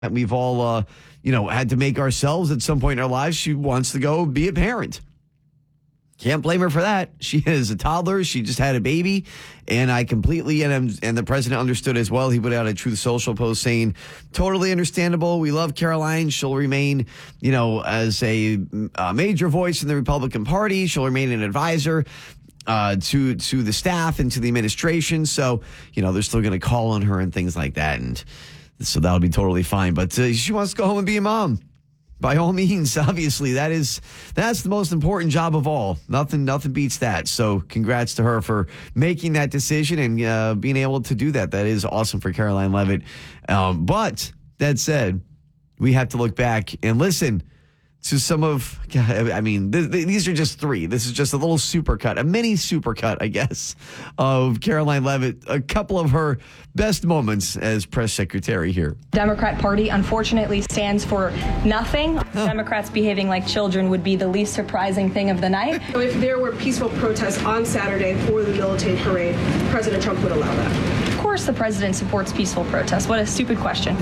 we've all, had to make ourselves at some point in our lives. She wants to go be a parent. Can't blame her for that. She is a toddler. She just had a baby. And I completely, and the president understood as well. He put out a Truth Social post saying, totally understandable. We love Caroline. She'll remain, as a major voice in the Republican Party. She'll remain an advisor to the staff and to the administration. So, they're still going to call on her and things like that. And so that'll be totally fine. But she wants to go home and be a mom. By all means, obviously, that's the most important job of all. Nothing beats that. So congrats to her for making that decision and being able to do that. That is awesome for Caroline Leavitt. But that said, we have to look back and listen to some of, these are just three. This is just a little supercut, a mini supercut, I guess, of Caroline Leavitt, a couple of her best moments as press secretary here. Democrat Party, unfortunately, stands for nothing. Democrats behaving like children would be the least surprising thing of the night. If there were peaceful protests on Saturday for the militant parade, President Trump would allow that. Of course the president supports peaceful protests. What a stupid question.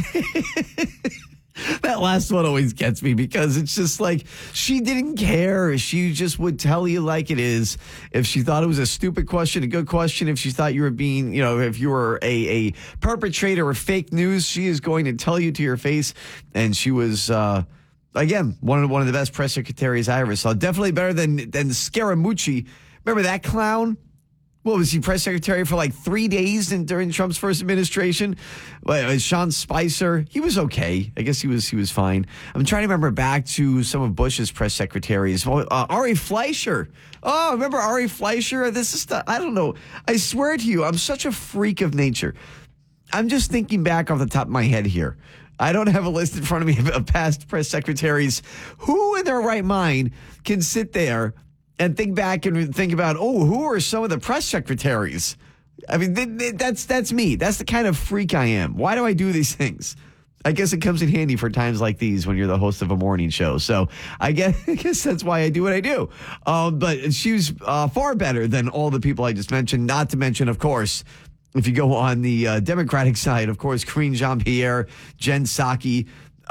That last one always gets me because it's just like she didn't care. She just would tell you like it is. If she thought it was a stupid question, a good question, if she thought you were being, if you were a perpetrator of fake news, she is going to tell you to your face. And she was, again, one of the best press secretaries I ever saw. Definitely better than Scaramucci. Remember that clown? What was he, press secretary for like 3 days during Trump's first administration? Sean Spicer, he was okay. I guess he was fine. I'm trying to remember back to some of Bush's press secretaries. Ari Fleischer. Oh, remember Ari Fleischer? This is I don't know. I swear to you, I'm such a freak of nature. I'm just thinking back off the top of my head here. I don't have a list in front of me of past press secretaries. Who in their right mind can sit there and think back and think about, who are some of the press secretaries? I mean, that's me. That's the kind of freak I am. Why do I do these things? I guess it comes in handy for times like these when you're the host of a morning show. So I guess that's why I do what I do. But she was far better than all the people I just mentioned, not to mention, of course, if you go on the Democratic side, of course, Karine Jean-Pierre, Jen Psaki,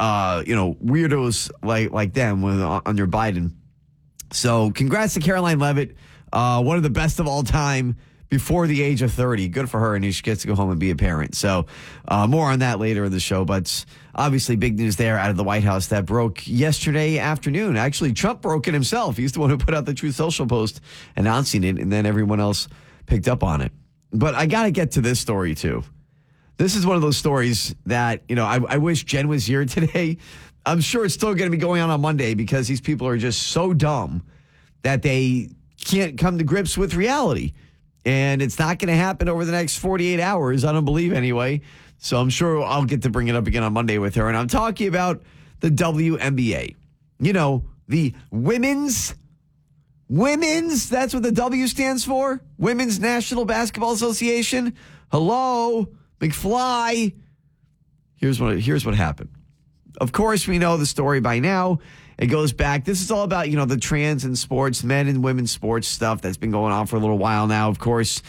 weirdos like them under Biden. So congrats to Caroline Leavitt, one of the best of all time before the age of 30. Good for her, and she gets to go home and be a parent. So more on that later in the show, but obviously big news there out of the White House that broke yesterday afternoon. Actually, Trump broke it himself. He's the one who put out the Truth Social post announcing it, and then everyone else picked up on it. But I got to get to this story, too. This is one of those stories that, I wish Jen was here today. I'm sure it's still going to be going on Monday because these people are just so dumb that they can't come to grips with reality. And it's not going to happen over the next 48 hours, I don't believe anyway. So I'm sure I'll get to bring it up again on Monday with her. And I'm talking about the WNBA. The women's, that's what the W stands for. Women's National Basketball Association. Hello, McFly. Here's what happened. Of course, we know the story by now. It goes back. This is all about, the trans in sports, men and women's sports stuff that's been going on for a little while now. Of course,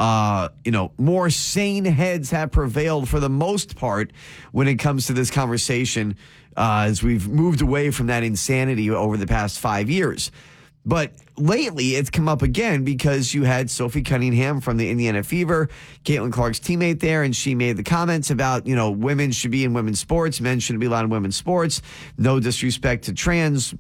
more sane heads have prevailed for the most part when it comes to this conversation as we've moved away from that insanity over the past 5 years. But lately, it's come up again because you had Sophie Cunningham from the Indiana Fever, Caitlin Clark's teammate there, and she made the comments about, women should be in women's sports, men shouldn't be allowed in women's sports. No disrespect to trans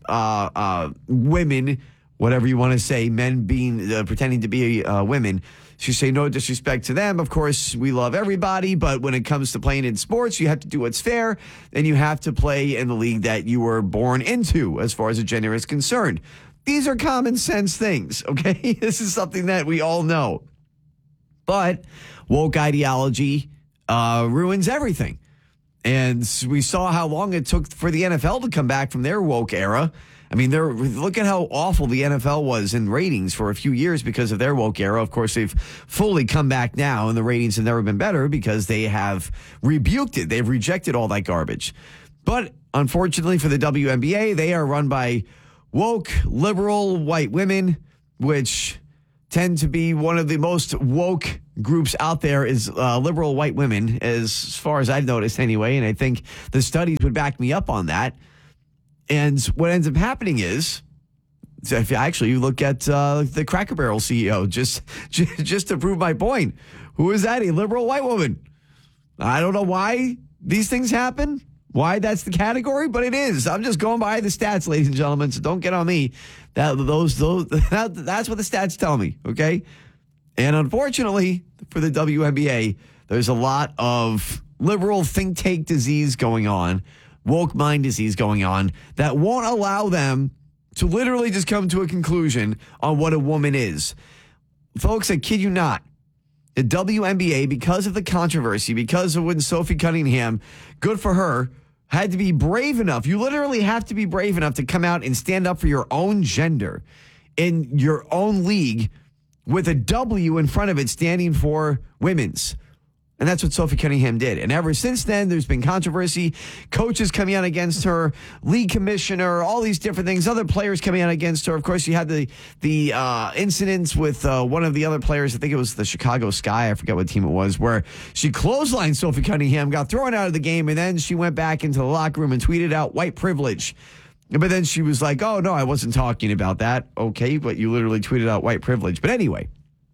women, whatever you want to say, men being pretending to be women. She say no disrespect to them. Of course, we love everybody, but when it comes to playing in sports, you have to do what's fair, and you have to play in the league that you were born into as far as a gender is concerned. These are common sense things, okay? This is something that we all know. But woke ideology ruins everything. And we saw how long it took for the NFL to come back from their woke era. I mean, look at how awful the NFL was in ratings for a few years because of their woke era. Of course, they've fully come back now, and the ratings have never been better because they have rebuked it. They've rejected all that garbage. But unfortunately for the WNBA, they are run by woke, liberal, white women, which tend to be one of the most woke groups out there is liberal white women, as far as I've noticed anyway. And I think the studies would back me up on that. And what ends up happening is, if you look at the Cracker Barrel CEO, just to prove my point, who is that? A liberal white woman. I don't know why these things happen, why that's the category, but it is. I'm just going by the stats, ladies and gentlemen, so don't get on me. That's what the stats tell me, okay? And unfortunately for the WNBA, there's a lot of liberal think tank disease going on, woke mind disease going on, that won't allow them to literally just come to a conclusion on what a woman is. Folks, I kid you not, the WNBA, because of the controversy, because of when Sophie Cunningham, good for her, had to be brave enough. You literally have to be brave enough to come out and stand up for your own gender in your own league with a W in front of it standing for women's. And that's what Sophie Cunningham did. And ever since then, there's been controversy, coaches coming out against her, league commissioner, all these different things, other players coming out against her. Of course, you had the incidents with one of the other players, I think it was the Chicago Sky, I forget what team it was, where she clotheslined Sophie Cunningham, got thrown out of the game, and then she went back into the locker room and tweeted out white privilege. But then she was like, oh, no, I wasn't talking about that. Okay, but you literally tweeted out white privilege. But anyway,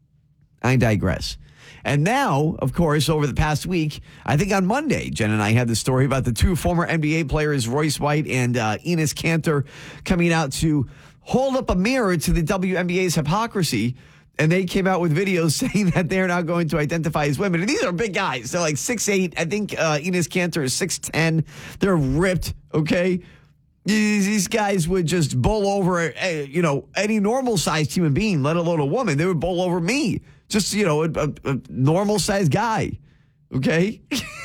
I digress. And now, of course, over the past week, I think on Monday, Jen and I had the story about the two former NBA players, Royce White and Enes Kanter, coming out to hold up a mirror to the WNBA's hypocrisy. And they came out with videos saying that they're not going to identify as women. And these are big guys. They're like 6'8". I think Enes Kanter is 6'10". They're ripped, okay? These guys would just bowl over, any normal-sized human being, let alone a woman. They would bowl over me. Just, a normal-sized guy, okay?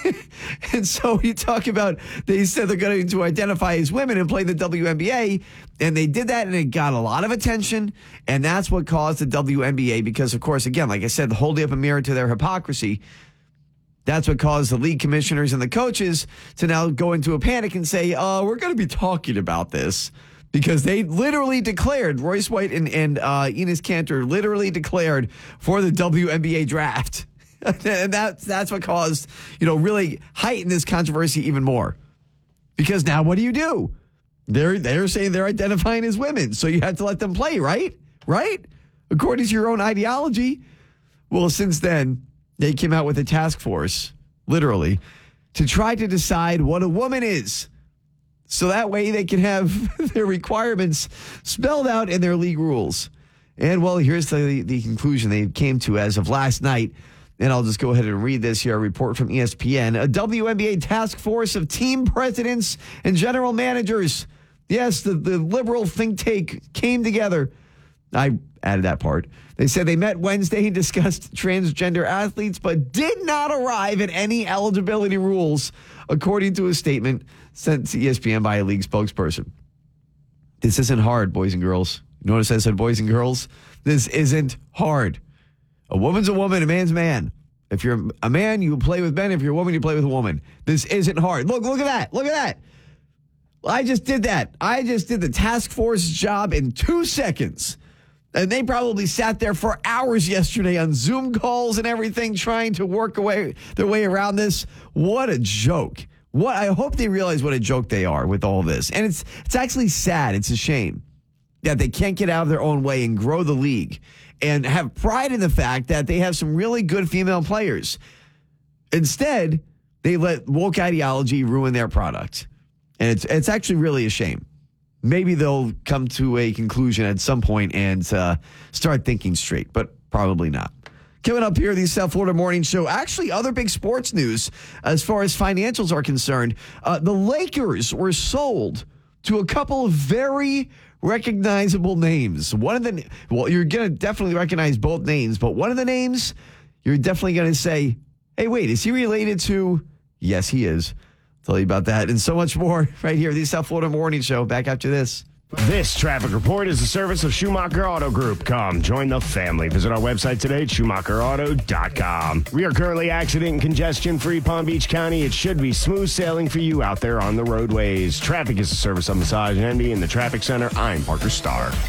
And so you talk about, they said they're going to identify as women and play the WNBA, and they did that, and it got a lot of attention, and that's what caused the WNBA, because, of course, again, like I said, holding up a mirror to their hypocrisy, that's what caused the league commissioners and the coaches to now go into a panic and say, we're going to be talking about this. Because they literally declared, Royce White and Enes Kanter literally declared for the WNBA draft. And that's what caused, really heighten this controversy even more. Because now what do? They're saying they're identifying as women, so you have to let them play, right? Right? According to your own ideology. Well, since then, they came out with a task force, literally, to try to decide what a woman is. So that way they can have their requirements spelled out in their league rules. And, well, here's the conclusion they came to as of last night. And I'll just go ahead and read this here, a report from ESPN. A WNBA task force of team presidents and general managers. Yes, the liberal think tank came together. I added that part. They said they met Wednesday and discussed transgender athletes, but did not arrive at any eligibility rules, according to a statement sent to ESPN by a league spokesperson. This isn't hard, boys and girls. Notice I said boys and girls. This isn't hard. A woman's a woman, a man's a man. If you're a man, you play with men. If you're a woman, you play with a woman. This isn't hard. Look at that. Look at that. I just did that. I just did the task force job in 2 seconds. And they probably sat there for hours yesterday on Zoom calls and everything trying to work their way around this. What a joke. I hope they realize what a joke they are with all this. And it's actually sad. It's a shame that they can't get out of their own way and grow the league and have pride in the fact that they have some really good female players. Instead, they let woke ideology ruin their product. And it's actually really a shame. Maybe they'll come to a conclusion at some point and start thinking straight, but probably not. Coming up here, the South Florida Morning Show. Actually, other big sports news as far as financials are concerned. The Lakers were sold to a couple of very recognizable names. One of the, you're going to definitely recognize both names, but one of the names, you're definitely going to say, hey, wait, is he related to? Yes, he is. Tell you about that and so much more right here, the South Florida Morning Show. Back after this. This traffic report is a service of Schumacher Auto Group. Come, join the family. Visit our website today at SchumacherAuto.com. We are currently accident and congestion-free Palm Beach County. It should be smooth sailing for you out there on the roadways. Traffic is a service of Massage Envy in the Traffic Center. I'm Parker Starr.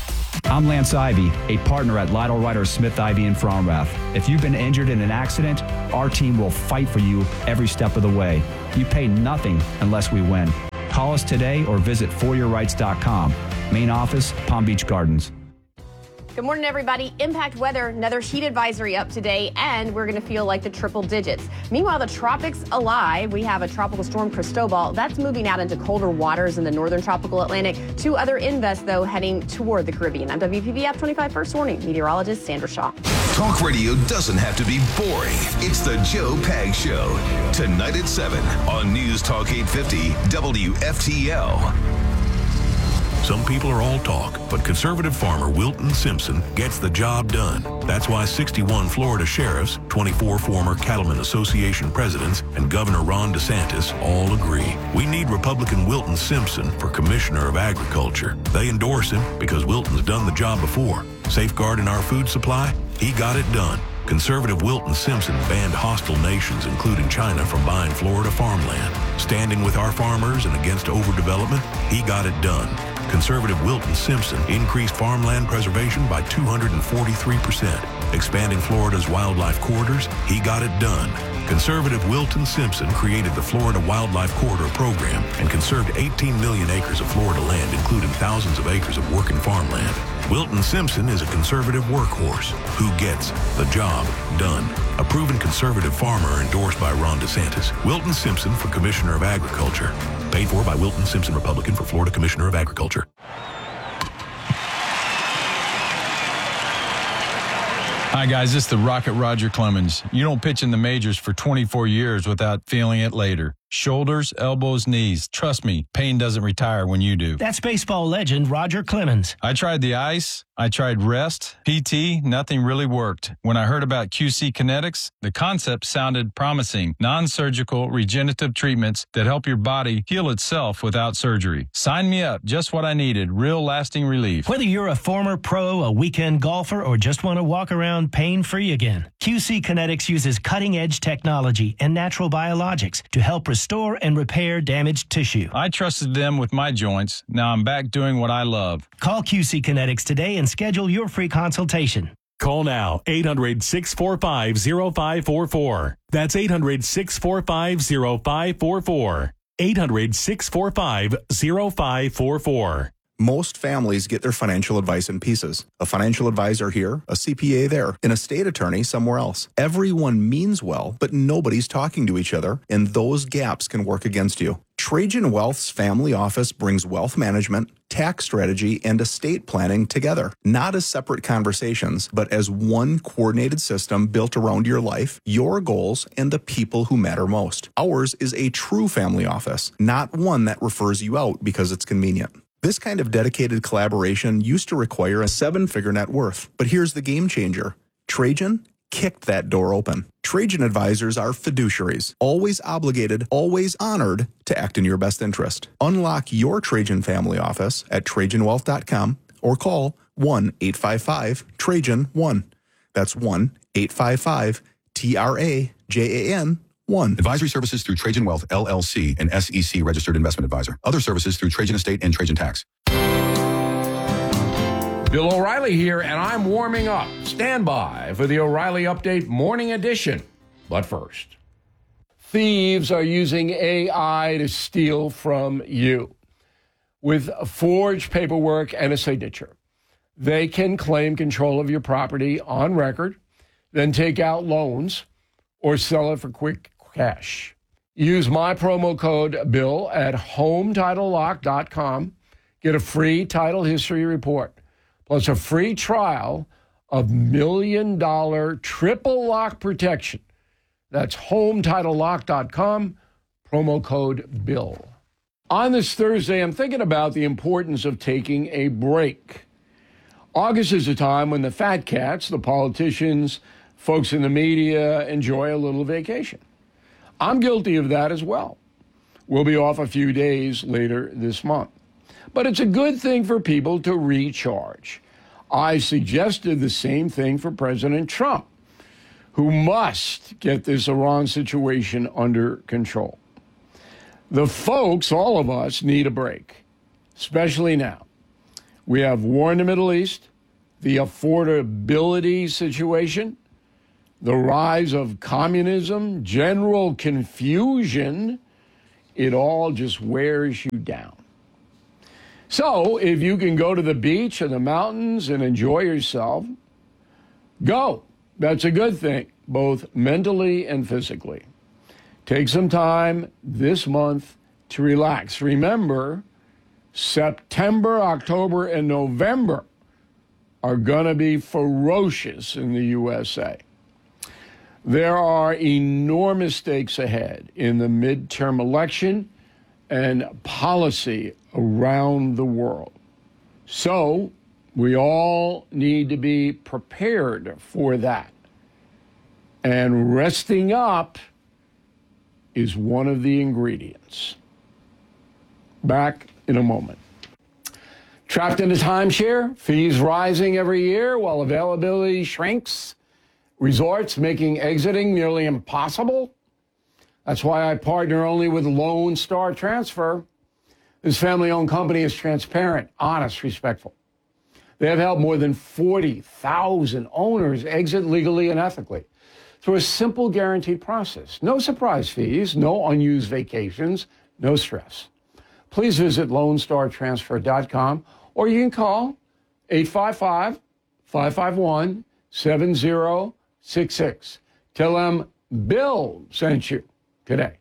I'm Lance Ivy, a partner at Lytle Ryder Smith Ivy in Fromrath. If you've been injured in an accident, our team will fight for you every step of the way. You pay nothing unless we win. Call us today or visit foryourrights.com. Main office, Palm Beach Gardens. Good morning, everybody. Impact weather, another heat advisory up today, and we're going to feel like the triple digits. Meanwhile, the tropics alive. We have a tropical storm, Cristobal. That's moving out into colder waters in the northern tropical Atlantic. 2 other invests, though, heading toward the Caribbean. I'm WPBF 25 First Warning meteorologist Sandra Shaw. Talk radio doesn't have to be boring. It's the Joe Pag Show. Tonight at 7 on News Talk 850 WFTL. Some people are all talk, but conservative farmer Wilton Simpson gets the job done. That's why 61 Florida sheriffs, 24 former Cattlemen Association presidents, and Governor Ron DeSantis all agree. We need Republican Wilton Simpson for Commissioner of Agriculture. They endorse him because Wilton's done the job before. Safeguarding our food supply? He got it done. Conservative Wilton Simpson banned hostile nations, including China, from buying Florida farmland. Standing with our farmers and against overdevelopment? He got it done. Conservative Wilton Simpson increased farmland preservation by 243%. Expanding Florida's wildlife corridors? He got it done. Conservative Wilton Simpson created the Florida Wildlife Corridor Program and conserved 18 million acres of Florida land, including thousands of acres of working farmland. Wilton Simpson is a conservative workhorse who gets the job done. A proven conservative farmer endorsed by Ron DeSantis. Wilton Simpson for Commissioner of Agriculture. Paid for by Wilton Simpson, Republican, for Florida Commissioner of Agriculture. Hi, guys. This is the Rocket Roger Clemens. You don't pitch in the majors for 24 years without feeling it later. Shoulders, elbows, knees. Trust me, pain doesn't retire when you do. That's baseball legend Roger Clemens. I tried the ice. I tried rest, PT, nothing really worked. When I heard about QC Kinetics, the concept sounded promising. Non-surgical regenerative treatments that help your body heal itself without surgery. Sign me up. Just what I needed. Real lasting relief. Whether you're a former pro, a weekend golfer, or just want to walk around pain-free again, QC Kinetics uses cutting-edge technology and natural biologics to help restore and repair damaged tissue. I trusted them with my joints. Now I'm back doing what I love. Call QC Kinetics today and schedule your free consultation. Call now, 800-645-0544. That's 800-645-0544. 800-645-0544. Most families get their financial advice in pieces. A financial advisor here, a CPA there, an estate attorney somewhere else. Everyone means well, but nobody's talking to each other, and those gaps can work against you. Trajan Wealth's family office brings wealth management, tax strategy, and estate planning together, not as separate conversations, but as one coordinated system built around your life, your goals, and the people who matter most. Ours is a true family office, not one that refers you out because it's convenient. This kind of dedicated collaboration used to require a 7-figure net worth, but here's the game changer. Trajan kicked that door open. Trajan advisors are fiduciaries, always obligated, always honored to act in your best interest. Unlock your Trajan family office at TrajanWealth.com or call 1-855-TRAJAN-1. That's 1-855-TRAJAN-1. Advisory services through Trajan Wealth, LLC, an SEC registered investment advisor. Other services through Trajan Estate and Trajan Tax. Bill O'Reilly here, and I'm warming up. Stand by for the O'Reilly Update Morning Edition. But first, thieves are using AI to steal from you. With forged paperwork and a signature, they can claim control of your property on record, then take out loans or sell it for quick cash. Use my promo code BILL at HomeTitleLock.com. Get a free title history report, plus a free trial of $1 million triple lock protection. That's HomeTitleLock.com, promo code BILL. On this Thursday, I'm thinking about the importance of taking a break. August is a time when the fat cats, the politicians, folks in the media, enjoy a little vacation. I'm guilty of that as well. We'll be off a few days later this month. But it's a good thing for people to recharge. I suggested the same thing for President Trump, who must get this Iran situation under control. The folks, all of us, need a break, especially now. We have war in the Middle East, the affordability situation, the rise of communism, general confusion, it all just wears you down. So if you can go to the beach and the mountains and enjoy yourself, go. That's a good thing, both mentally and physically. Take some time this month to relax. Remember, September, October, and November are going to be ferocious in the USA. There are enormous stakes ahead in the midterm election and policy around the world. So we all need to be prepared for that. And resting up is one of the ingredients. Back in a moment. Trapped in a timeshare, fees rising every year while availability shrinks, resorts making exiting nearly impossible. That's why I partner only with Lone Star Transfer. This family-owned company is transparent, honest, respectful. They have helped more than 40,000 owners exit legally and ethically through a simple guaranteed process. No surprise fees, no unused vacations, no stress. Please visit LoneStarTransfer.com or you can call 855-551-7066. Tell them Bill sent you today.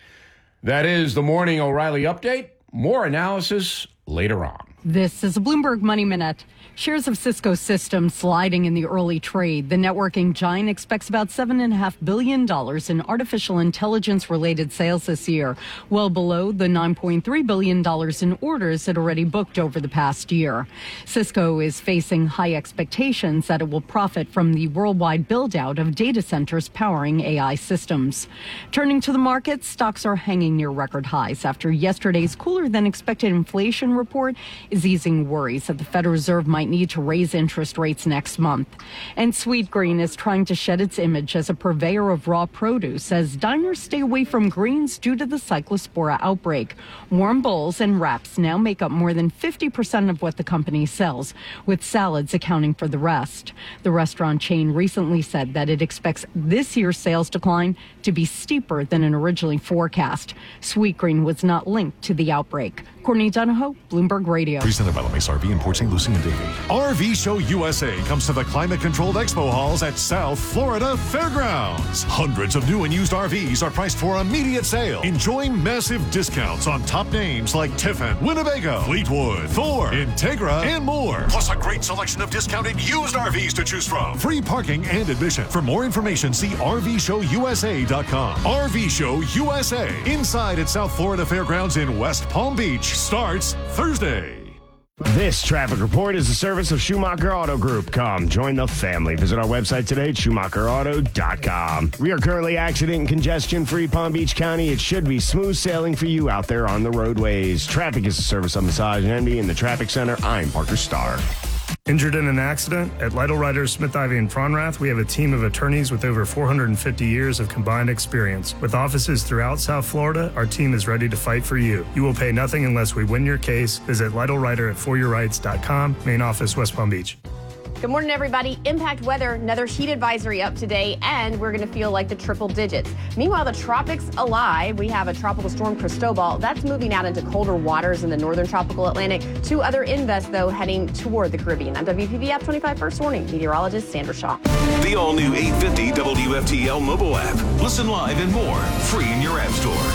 That is the Morning O'Reilly Update. More analysis later on. This is a Bloomberg Money Minute. Shares of Cisco Systems sliding in the early trade. The networking giant expects about $7.5 billion in artificial intelligence-related sales this year, well below the $9.3 billion in orders it already booked over the past year. Cisco is facing high expectations that it will profit from the worldwide build-out of data centers powering AI systems. Turning to the markets, stocks are hanging near record highs after yesterday's cooler-than-expected inflation report is easing worries that the Federal Reserve might need to raise interest rates next month. And Sweetgreen is trying to shed its image as a purveyor of raw produce as diners stay away from greens due to the Cyclospora outbreak. Warm bowls and wraps now make up more than 50% of what the company sells, with salads accounting for the rest. The restaurant chain recently said that it expects this year's sales decline to be steeper than it originally forecast. Sweetgreen was not linked to the outbreak. Courtney Donahoe, Bloomberg Radio. Presented by LeMace RV in Port St. Lucie and Davie. RV Show USA comes to the climate-controlled expo halls at South Florida Fairgrounds. Hundreds of new and used RVs are priced for immediate sale. Enjoy massive discounts on top names like Tiffin, Winnebago, Fleetwood, Thor, Integra, and more. Plus a great selection of discounted used RVs to choose from. Free parking and admission. For more information, see RVShowUSA.com. RV Show USA, inside at South Florida Fairgrounds in West Palm Beach, starts Thursday. This traffic report is a service of Schumacher Auto Group. Come join the family. Visit our website today at SchumacherAuto.com. We are currently accident and congestion-free Palm Beach County. It should be smooth sailing for you out there on the roadways. Traffic is a service of Massage Envy in the Traffic Center. I'm Parker Starr. Injured in an accident? At Lytle Writers, Smith, Ivy, and Fronrath, we have a team of attorneys with over 450 years of combined experience. With offices throughout South Florida, our team is ready to fight for you. You will pay nothing unless we win your case. Visit LytleWriter at foryourrights.com, main office, West Palm Beach. Good morning, everybody. Impact weather, another heat advisory up today, and we're going to feel like the triple digits. Meanwhile, the tropics alive. We have a tropical storm, Cristobal. That's moving out into colder waters in the northern tropical Atlantic. Two other invests, though, heading toward the Caribbean. I'm WPVF 25 First Warning meteorologist Sandra Shaw. The all-new 850 WFTL mobile app. Listen live and more, free in your app store.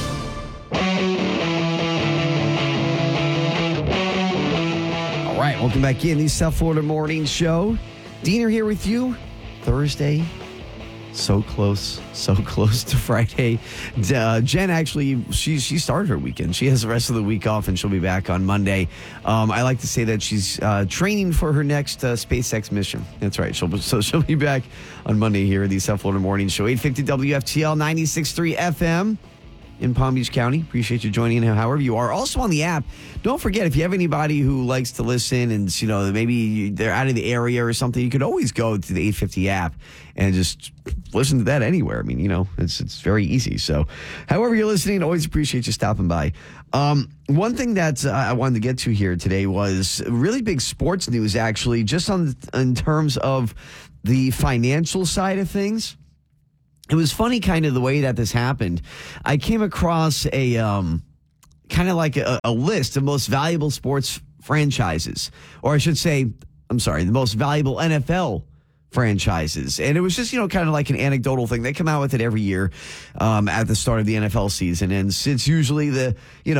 All right, welcome back in the South Florida Morning Show. Diener here with you. Thursday, so close to Friday. Jen actually, she started her weekend. She has the rest of the week off, and she'll be back on Monday. I like to say that she's training for her next SpaceX mission. That's right. She'll be back on Monday here at the South Florida Morning Show. 850 WFTL, 96.3 FM. in Palm Beach County. Appreciate you joining in however you are. Also on the app, don't forget, if you have anybody who likes to listen and, maybe they're out of the area or something, you could always go to the 850 app and just listen to that anywhere. I mean, it's very easy. So however you're listening, always appreciate you stopping by. One thing that I wanted to get to here today was really big sports news, actually, just in terms of the financial side of things. It was funny kind of the way that this happened. I came across a kind of like a list of most valuable sports franchises, or I should say, the most valuable NFL franchises. And it was just, kind of like an anecdotal thing. They come out with it every year at the start of the NFL season. And it's usually the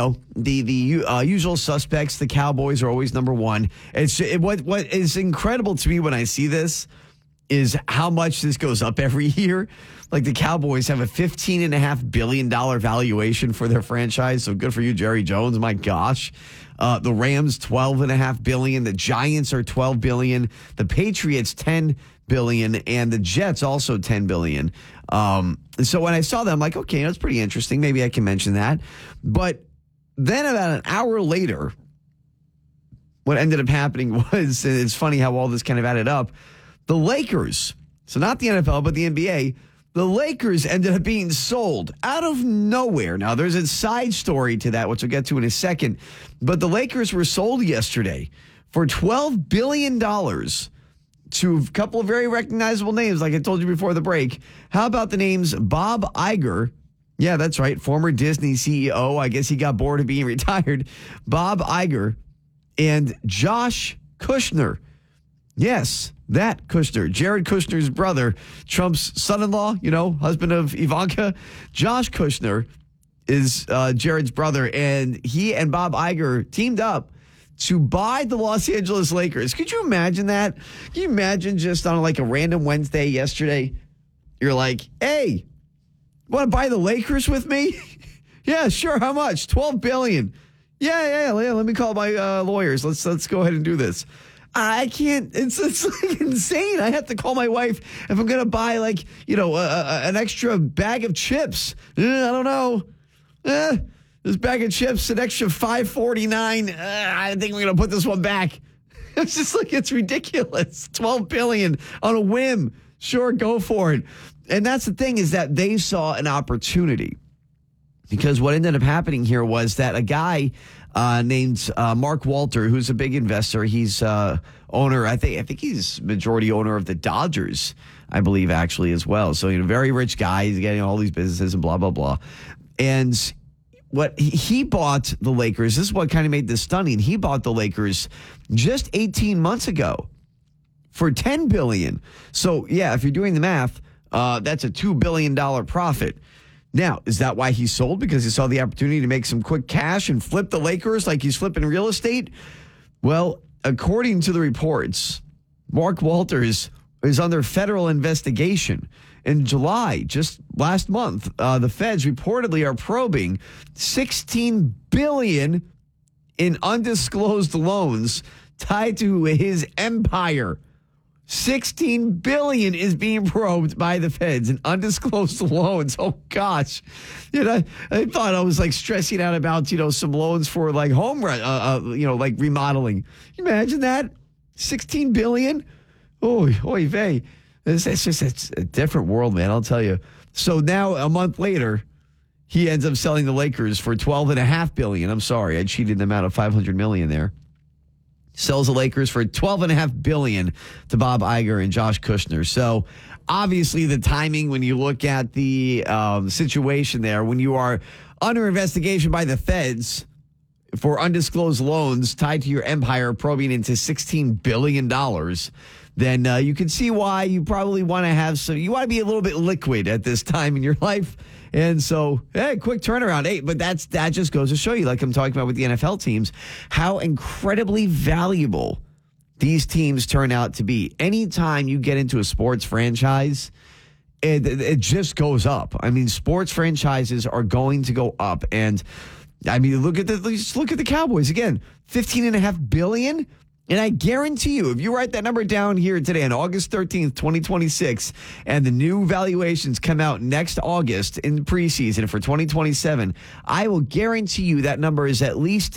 usual suspects. The Cowboys are always number one. What is incredible to me when I see this is how much this goes up every year. Like the Cowboys have a $15.5 billion valuation for their franchise. So good for you, Jerry Jones. My gosh. The Rams, $12.5 billion. The Giants are $12 billion. The Patriots, $10 billion. And the Jets also $10 billion. So when I saw that, I'm like, okay, that's pretty interesting. Maybe I can mention that. But then about an hour later, what ended up happening was, and it's funny how all this kind of added up, the Lakers, so not the NFL, but the NBA, the Lakers ended up being sold out of nowhere. Now, there's a side story to that, which we'll get to in a second. But the Lakers were sold yesterday for $12 billion to a couple of very recognizable names, like I told you before the break. How about the names Bob Iger? Yeah, that's right. Former Disney CEO. I guess he got bored of being retired. Bob Iger and Josh Kushner. Yes, that Kushner, Jared Kushner's brother, Trump's son-in-law, husband of Ivanka. Josh Kushner is Jared's brother, and he and Bob Iger teamed up to buy the Los Angeles Lakers. Could you imagine that? Can you imagine just on like a random Wednesday yesterday, you're like, hey, want to buy the Lakers with me? Yeah, sure. How much? $12 billion. Yeah. Let me call my lawyers. Let's go ahead and do this. I can't. It's like insane. I have to call my wife if I'm going to buy an extra bag of chips. I don't know. This bag of chips, an extra $5.49. I think we're going to put this one back. It's just like, it's ridiculous. $12 billion on a whim. Sure, go for it. And that's the thing, is that they saw an opportunity, because what ended up happening here was that a guy named Mark Walter, who's a big investor. He's owner. I think he's majority owner of the Dodgers, I believe, actually, as well. So, very rich guy. He's getting all these businesses and blah, blah, blah. And what he bought the Lakers, this is what kind of made this stunning. He bought the Lakers just 18 months ago for $10 billion. So, yeah, if you're doing the math, that's a $2 billion profit. Now, is that why he sold? Because he saw the opportunity to make some quick cash and flip the Lakers like he's flipping real estate? Well, according to the reports, Mark Walters is under federal investigation. In July, just last month, the feds reportedly are probing $16 billion in undisclosed loans tied to his empire. $16 billion is being probed by the feds in undisclosed loans. Oh, gosh. I thought I was like stressing out about, some loans for like home, like remodeling. Can you imagine that? $16 billion? Oy vey. It's a different world, man. I'll tell you. So now a month later, he ends up selling the Lakers for $12.5 billion. I'm sorry. I cheated them out of $500 million there. Sells the Lakers for $12.5 billion to Bob Iger and Josh Kushner. So obviously the timing, when you look at the situation there, when you are under investigation by the feds for undisclosed loans tied to your empire probing into $16 billion, then you can see why you probably want to you want to be a little bit liquid at this time in your life. And so, hey, quick turnaround. Hey, but that just goes to show you, like I'm talking about with the NFL teams, how incredibly valuable these teams turn out to be. Anytime you get into a sports franchise, it just goes up. I mean, sports franchises are going to go up. And I mean, look at the Cowboys again, $15.5 billion. And I guarantee you, if you write that number down here today on August 13th, 2026, and the new valuations come out next August in the preseason for 2027, I will guarantee you that number is at least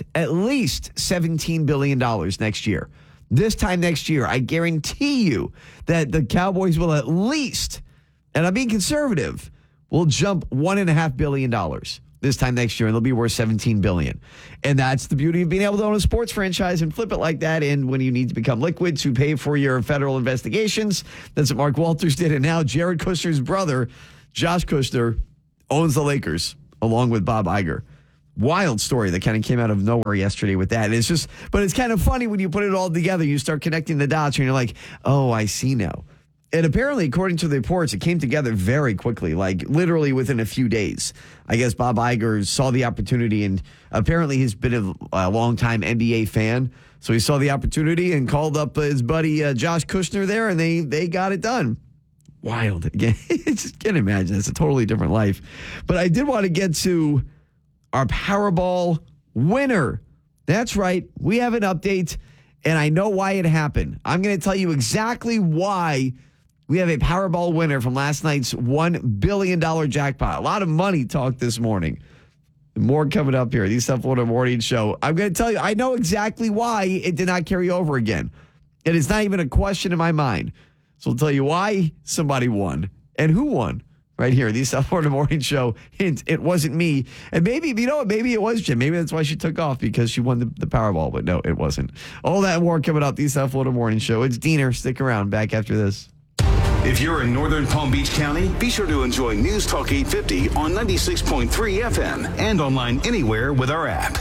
$17 billion next year. This time next year, I guarantee you that the Cowboys will at least, and I'm being conservative, will jump $1.5 billion this time next year, and they'll be worth $17 billion. And that's the beauty of being able to own a sports franchise and flip it like that. And when you need to become liquid to pay for your federal investigations, that's what Mark Walters did. And now Jared Kushner's brother, Josh Kushner, owns the Lakers along with Bob Iger. Wild story that kind of came out of nowhere yesterday with that. It's just, but it's kind of funny when you put it all together. You start connecting the dots and you're like, oh, I see now. And apparently, according to the reports, it came together very quickly, like literally within a few days. I guess Bob Iger saw the opportunity, and apparently he's been a longtime NBA fan. So he saw the opportunity and called up his buddy Josh Kushner there, and they got it done. Wild. Again, just can't imagine. It's a totally different life. But I did want to get to our Powerball winner. That's right. We have an update, and I know why it happened. I'm going to tell you exactly why we have a Powerball winner from last night's $1 billion jackpot. A lot of money talk this morning. More coming up here. The South Florida Morning Show. I'm going to tell you, I know exactly why it did not carry over again. It is not even a question in my mind. So I'll tell you why somebody won and who won right here. The South Florida Morning Show. Hint, it wasn't me. And maybe, you know what, maybe it was Jim. Maybe that's why she took off, because she won the Powerball. But no, it wasn't. All that and more coming up. The South Florida Morning Show. It's Diener. Stick around. Back after this. If you're in northern Palm Beach County, be sure to enjoy News Talk 850 on 96.3 FM and online anywhere with our app.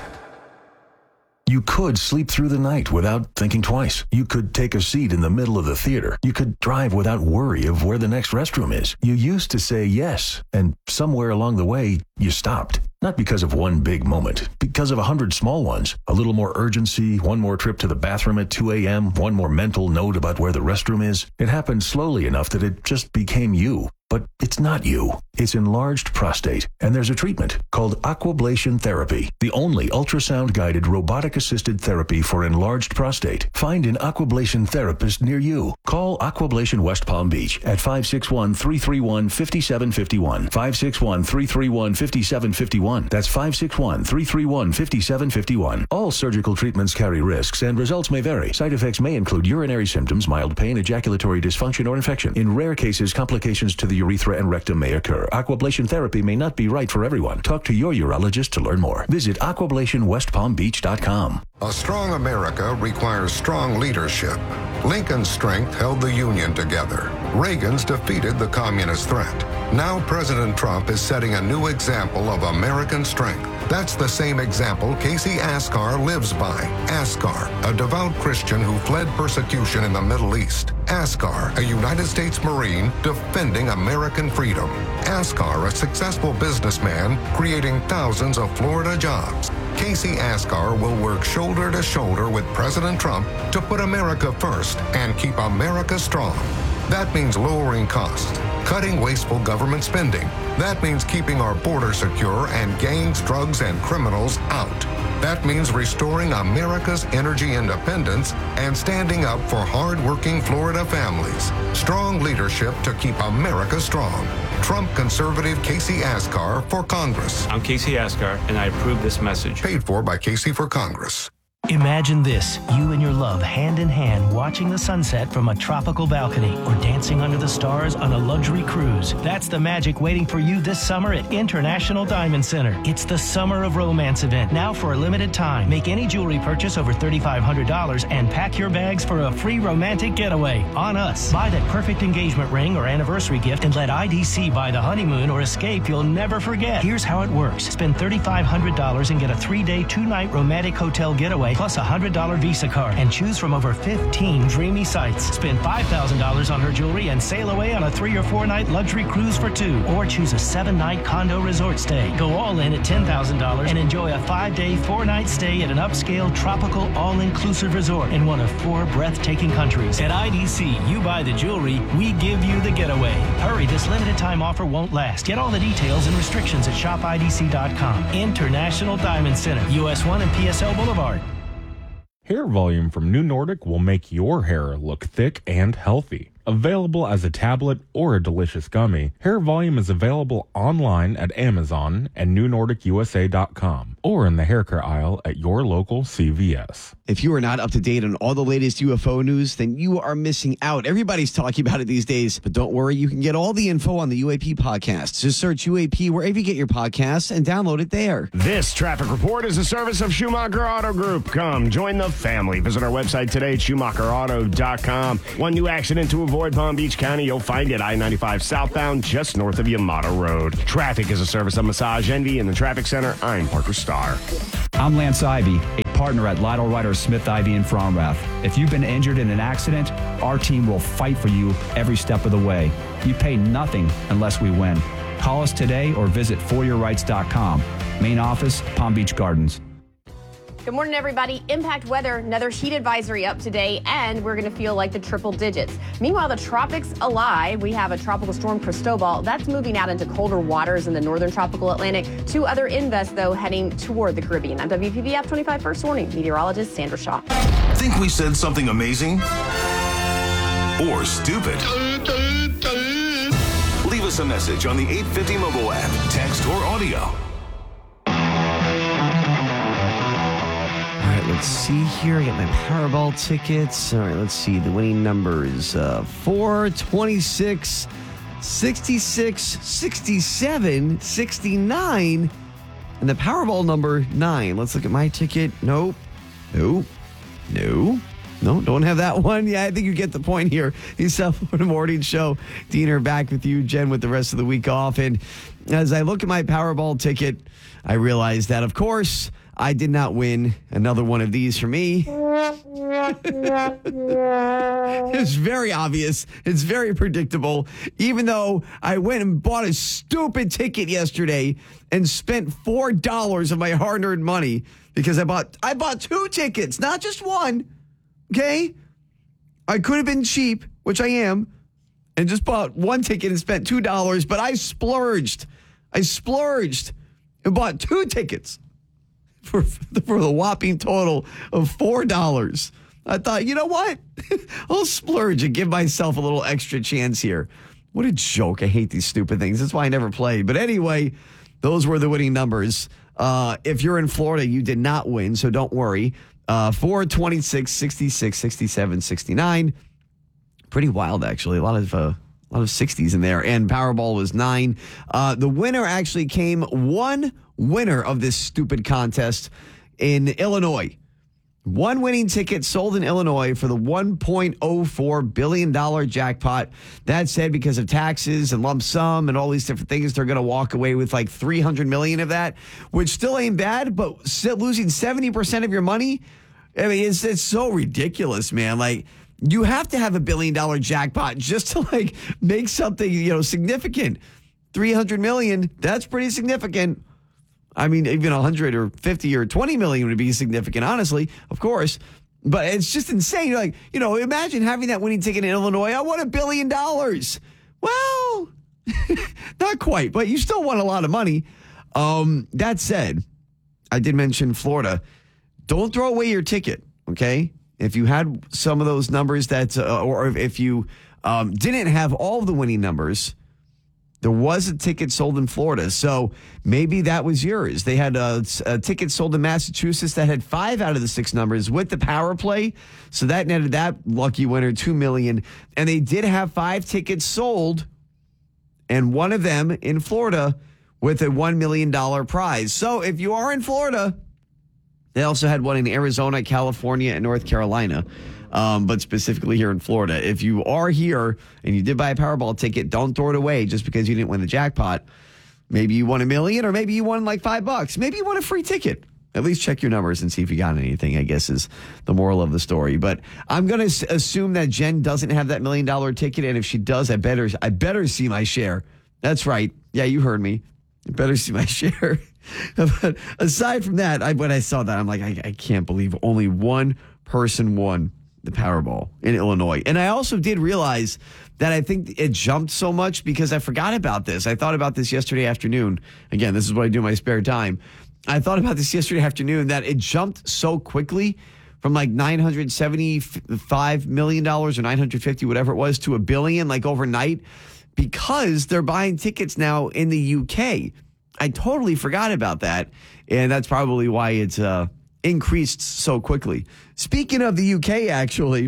You could sleep through the night without thinking twice. You could take a seat in the middle of the theater. You could drive without worry of where the next restroom is. You used to say yes, and somewhere along the way, you stopped. Not because of one big moment, because of 100 small ones. A little more urgency, one more trip to the bathroom at 2 a.m., one more mental note about where the restroom is. It happened slowly enough that it just became you. But it's not you. It's enlarged prostate, and there's a treatment called Aquablation Therapy, the only ultrasound-guided robotic-assisted therapy for enlarged prostate. Find an Aquablation therapist near you. Call Aquablation West Palm Beach at 561-331-5751. 561-331-5751. That's 561-331-5751. All surgical treatments carry risks, and results may vary. Side effects may include urinary symptoms, mild pain, ejaculatory dysfunction, or infection. In rare cases, complications to the urethra and rectum may occur. Aquablation therapy may not be right for everyone. Talk to your urologist to learn more. Visit aquablationwestpalmbeach.com. A strong America requires strong leadership. Lincoln's strength held the Union together. Reagan's defeated the communist threat. Now President Trump is setting a new example of American strength. That's the same example Casey Askar lives by. Askar, a devout Christian who fled persecution in the Middle East. Askar, a United States Marine defending American freedom. Askar, a successful businessman creating thousands of Florida jobs. Casey Askar will work shoulder to shoulder with President Trump to put America first and keep America strong. That means lowering costs, cutting wasteful government spending. That means keeping our border secure and gangs, drugs, and criminals out. That means restoring America's energy independence and standing up for hard-working Florida families. Strong leadership to keep America strong. Trump conservative Casey Askar for Congress. I'm Casey Askar, and I approve this message. Paid for by Casey for Congress. Imagine this, you and your love hand in hand watching the sunset from a tropical balcony or dancing under the stars on a luxury cruise. That's the magic waiting for you this summer at International Diamond Center. It's the Summer of Romance event, now for a limited time. Make any jewelry purchase over $3,500 and pack your bags for a free romantic getaway on us. Buy that perfect engagement ring or anniversary gift and let IDC buy the honeymoon or escape you'll never forget. Here's how it works. Spend $3,500 and get a 3-day, 2-night romantic hotel getaway plus a $100 Visa card and choose from over 15 dreamy sites. Spend $5,000 on her jewelry and sail away on a 3 or 4 night luxury cruise for 2, or choose a 7-night condo resort stay. Go all in at $10,000 and enjoy a 5-day, 4-night stay at an upscale tropical all-inclusive resort in one of 4 breathtaking countries. At IDC, you buy the jewelry, we give you the getaway. Hurry, this limited time offer won't last. Get all the details and restrictions at shopidc.com. International Diamond Center, US 1 and PSL Boulevard. Hair Volume from New Nordic will make your hair look thick and healthy. Available as a tablet or a delicious gummy, Hair Volume is available online at Amazon and NewNordicUSA.com or in the hair care aisle at your local CVS. If you are not up to date on all the latest UFO news, then you are missing out. Everybody's talking about it these days, but don't worry, you can get all the info on the UAP podcast. Just search UAP wherever you get your podcasts and download it there. This traffic report is a service of Schumacher Auto Group. Come join the family. Visit our website today at SchumacherAuto.com. One new accident to avoid Palm Beach County. You'll find it I-95 southbound just north of Yamato Road. Traffic is a service of Massage Envy in the Traffic Center. I'm Parker Starr. I'm Lance Ivy, a partner at Lytle Ryder Smith Ivy in Fromrath. If you've been injured in an accident, our team will fight for you every step of the way. You pay nothing unless we win. Call us today or visit foryourrights.com. Main office, Palm Beach Gardens. Good morning, everybody. Impact weather, another heat advisory up today, and we're going to feel like the triple digits. Meanwhile, the tropics alive. We have a tropical storm, Cristobal. That's moving out into colder waters in the northern tropical Atlantic. Two other invests, though, heading toward the Caribbean. I'm WPBF 25 First Warning meteorologist Sandra Shaw. Think we said something amazing? Or stupid? Leave us a message on the 850 mobile app, text or audio. Let's see here. I got my Powerball tickets. All right, let's see. The winning numbers 4, 26, 66, 67, 69, and the Powerball number 9. Let's look at my ticket. Nope. No, don't have that one. Yeah, I think you get the point here. The South Florida Morning Show. Diener back with you, Jen, with the rest of the week off. And as I look at my Powerball ticket, I realize that, of course, I did not win another one of these for me. It's very obvious. It's very predictable. Even though I went and bought a stupid ticket yesterday and spent $4 of my hard-earned money because I bought 2 tickets, not just one. Okay? I could have been cheap, which I am, and just bought 1 ticket and spent $2, but I splurged. And bought 2 tickets for the whopping total of $4. I thought, you know what? I'll splurge and give myself a little extra chance here. What a joke. I hate these stupid things. That's why I never play. But anyway, those were the winning numbers. If you're in Florida, you did not win, so don't worry. 4, 26, 66, 67, 69. Pretty wild, actually. A lot of 60s in there. And Powerball was 9. The winner actually came one winner of this stupid contest in Illinois. One winning ticket sold in Illinois for the $1.04 billion jackpot. That said, because of taxes and lump sum and all these different things, they're going to walk away with like $300 million of that, which still ain't bad, but still losing 70% of your money. I mean, it's so ridiculous, man. Like, you have to have $1 billion jackpot just to like make something, significant. $300 million, that's pretty significant. I mean, even 100 or 50 or 20 million would be significant, honestly, of course. But it's just insane. You're like, imagine having that winning ticket in Illinois. I won $1 billion. Well, not quite, but you still won a lot of money. That said, I did mention Florida. Don't throw away your ticket, okay? If you had some of those numbers or if you didn't have all of the winning numbers, there was a ticket sold in Florida, so maybe that was yours. They had a ticket sold in Massachusetts that had 5 out of the 6 numbers with the power play, so that netted that lucky winner $2 million. And they did have 5 tickets sold, and one of them in Florida with a $1 million prize. So if you are in Florida, they also had one in Arizona, California, and North Carolina. But specifically here in Florida, if you are here and you did buy a Powerball ticket, don't throw it away just because you didn't win the jackpot. Maybe you won $1 million, or maybe you won like $5. Maybe you won a free ticket. At least check your numbers and see if you got anything, I guess, is the moral of the story. But I'm going to assume that Jen doesn't have that $1 million ticket. And if she does, I better see my share. That's right. Yeah, you heard me. I better see my share. But aside from that, when I saw that, I'm like, I can't believe only one person won the Powerball in Illinois. And I also did realize that I think it jumped so much because I forgot about this. I thought about this yesterday afternoon. Again, this is what I do in my spare time. I thought about this yesterday afternoon, that it jumped so quickly from like $975 million or $950, whatever it was, to $1 billion, like overnight, because they're buying tickets now in the UK. I totally forgot about that. And that's probably why it's increased so quickly. Speaking of the UK, actually,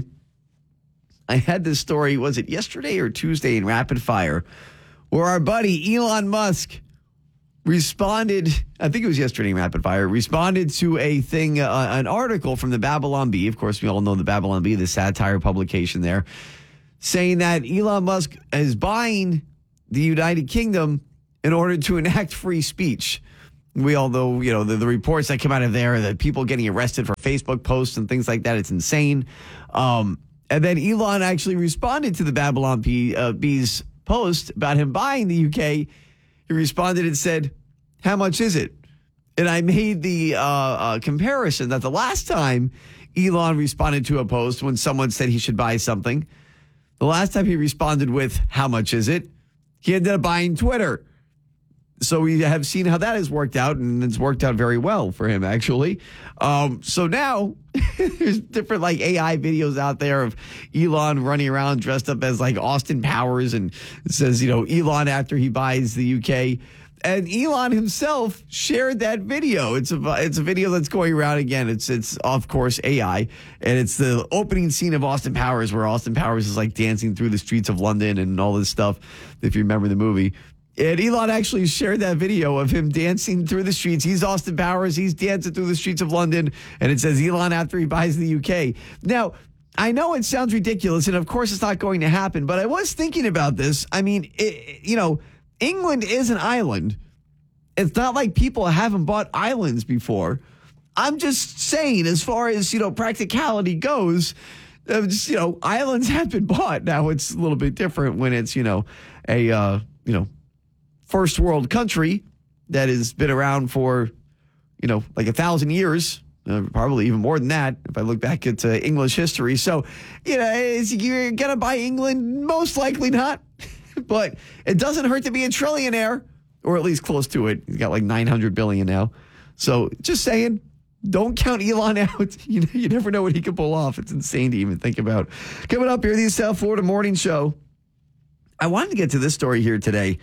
I had this story, was it yesterday or Tuesday in Rapid Fire, where our buddy Elon Musk responded, I think it was yesterday in Rapid Fire, responded to a thing, an article from the Babylon Bee. Of course, we all know the Babylon Bee, the satire publication there, saying that Elon Musk is buying the United Kingdom in order to enact free speech. We all know, the reports that come out of there, that people getting arrested for Facebook posts and things like that. It's insane. And then Elon actually responded to the Babylon Bee's post about him buying the UK. He responded and said, "How much is it?" And I made the comparison that the last time Elon responded to a post when someone said he should buy something, the last time he responded with, "How much is it?" he ended up buying Twitter. So we have seen how that has worked out, and it's worked out very well for him, actually. So now there's different like AI videos out there of Elon running around dressed up as like Austin Powers, and it says, Elon after he buys the UK. And Elon himself shared that video. It's a video that's going around again. It's of course AI, and it's the opening scene of Austin Powers, where Austin Powers is like dancing through the streets of London and all this stuff, if you remember the movie. And Elon actually shared that video of him dancing through the streets. He's Austin Powers. He's dancing through the streets of London. And it says Elon after he buys the UK. Now, I know it sounds ridiculous, and of course it's not going to happen, but I was thinking about this. I mean, England is an island. It's not like people haven't bought islands before. I'm just saying, as far as, practicality goes, islands have been bought. Now, it's a little bit different when it's, a first world country that has been around for, like 1,000 years, probably even more than that, if I look back at English history. So, you're going to buy England? Most likely not. But it doesn't hurt to be a trillionaire, or at least close to it. He's got like 900 billion now. So just saying, don't count Elon out. You never know what he can pull off. It's insane to even think about. Coming up here, the South Florida Morning Show. I wanted to get to this story here today.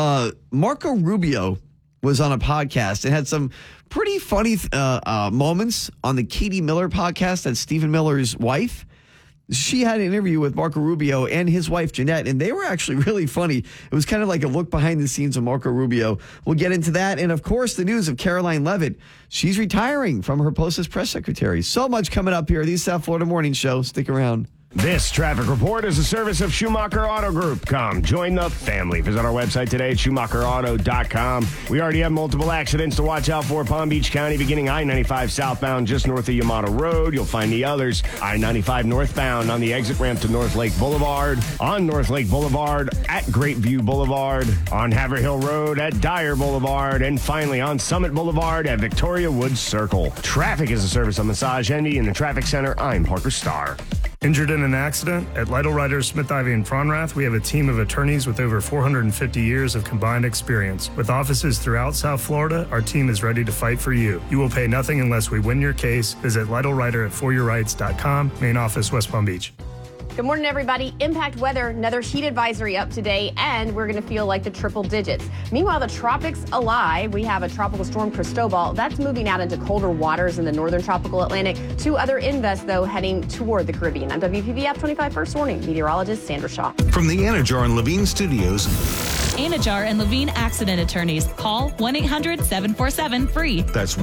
Marco Rubio was on a podcast and had some pretty funny moments on the Katie Miller podcast. That's Stephen Miller's wife. She had an interview with Marco Rubio and his wife, Jeanette, and they were actually really funny. It was kind of like a look behind the scenes of Marco Rubio. We'll get into that. And, of course, the news of Caroline Leavitt. She's retiring from her post as press secretary. So much coming up here. The South Florida Morning Show. Stick around. This traffic report is a service of Schumacher Auto Group. Come join the family. Visit our website today at SchumacherAuto.com. We already have multiple accidents to watch out for. Palm Beach County beginning I-95 southbound just north of Yamato Road. You'll find the others. I-95 northbound on the exit ramp to North Lake Boulevard. On North Lake Boulevard at Great View Boulevard. On Haverhill Road at Dyer Boulevard. And finally on Summit Boulevard at Victoria Woods Circle. Traffic is a service of Massage Envy in the Traffic Center. I'm Parker Starr. Injured in an accident? At Lytle Writers, Smith, Ivy, and Fronrath, we have a team of attorneys with over 450 years of combined experience. With offices throughout South Florida, our team is ready to fight for you. You will pay nothing unless we win your case. Visit LytleWriter@foryourrights.com. Main office, West Palm Beach. Good morning, everybody. Impact weather, another heat advisory up today, and we're going to feel like the triple digits. Meanwhile, the tropics alive. We have a tropical storm, Cristobal. That's moving out into colder waters in the northern tropical Atlantic. Two other invests, though, heading toward the Caribbean. I'm WPVF 25 First Warning meteorologist Sandra Shaw. From the Anajar and Levine Studios. Anajar and Levine Accident Attorneys. Call 1-800-747-FREE. That's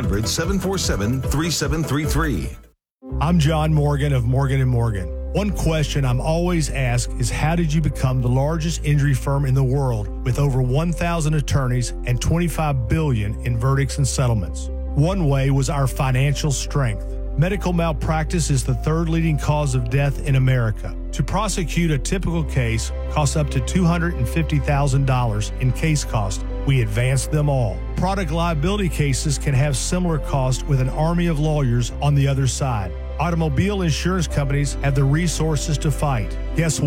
1-800-747-3733. I'm John Morgan of Morgan & Morgan. One question I'm always asked is, how did you become the largest injury firm in the world with over 1,000 attorneys and $25 billion in verdicts and settlements? One way was our financial strength. Medical malpractice is the third leading cause of death in America. To prosecute a typical case costs up to $250,000 in case cost. We advance them all. Product liability cases can have similar costs with an army of lawyers on the other side. Automobile insurance companies have the resources to fight. Guess what?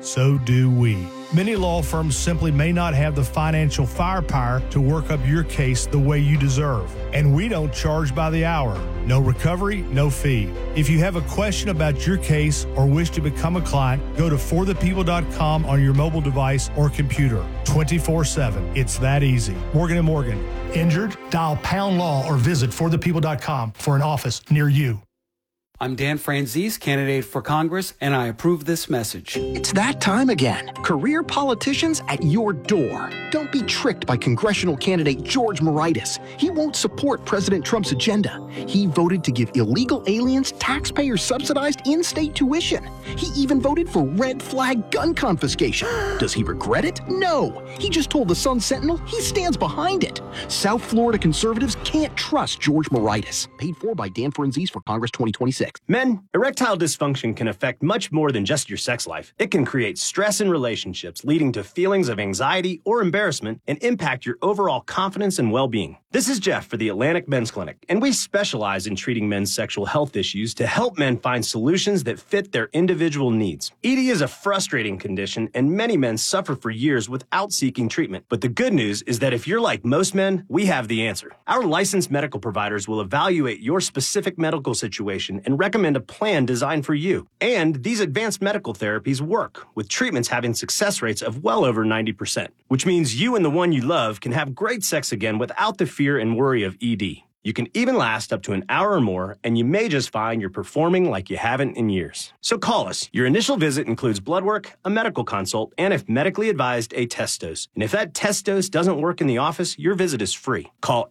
so do we. Many law firms simply may not have the financial firepower to work up your case the way you deserve. And we don't charge by the hour. No recovery, no fee. If you have a question about your case or wish to become a client, go to forthepeople.com on your mobile device or computer. 24/7. It's that easy. Morgan & Morgan. Injured? Dial pound law or visit forthepeople.com for an office near you. I'm Dan Franzese, candidate for Congress, and I approve this message. It's that time again. Career politicians at your door. Don't be tricked by congressional candidate George Moraitis. He won't support President Trump's agenda. He voted to give illegal aliens taxpayer-subsidized in-state tuition. He even voted for red flag gun confiscation. Does he regret it? No. He just told the Sun Sentinel he stands behind it. South Florida conservatives can't trust George Moraitis. Paid for by Dan Franzese for Congress 2026. Men, erectile dysfunction can affect much more than just your sex life. It can create stress in relationships, leading to feelings of anxiety or embarrassment, and impact your overall confidence and well-being. This is Jeff for the Atlantic Men's Clinic, and we specialize in treating men's sexual health issues to help men find solutions that fit their individual needs. ED is a frustrating condition, and many men suffer for years without seeking treatment. But the good news is that if you're like most men, we have the answer. Our licensed medical providers will evaluate your specific medical situation and recommend a plan designed for you. And these advanced medical therapies work, with treatments having success rates of well over 90%, which means you and the one you love can have great sex again without the fear and worry of ED. You can even last up to an hour or more, and you may just find you're performing like you haven't in years. So call us. Your initial visit includes blood work, a medical consult, and if medically advised, a test dose. And if that test dose doesn't work in the office, your visit is free. Call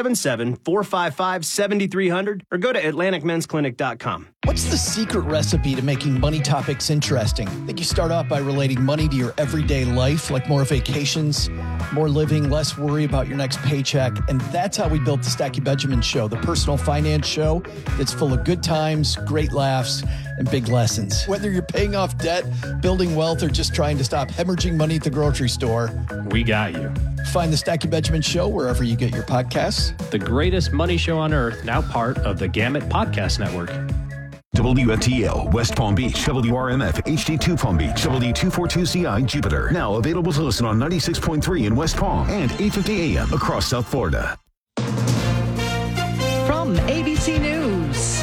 877-455-7300 or go to AtlanticMen'sClinic.com. What's the secret recipe to making money topics interesting? I think you start off by relating money to your everyday life, like more vacations, more living, less worry about your next paycheck. And that's how we built the Stacky Benjamin Show, the personal finance show that's full of good times, great laughs, and big lessons. Whether you're paying off debt, building wealth, or just trying to stop hemorrhaging money at the grocery store, we got you. Find the Stacky Benjamin Show wherever you get your podcasts. The greatest money show on earth, now part of the Gamut Podcast Network. WFTL, West Palm Beach, WRMF, HD2 Palm Beach, W242CI, Jupiter. Now available to listen on 96.3 in West Palm and 850 AM across South Florida. From ABC News,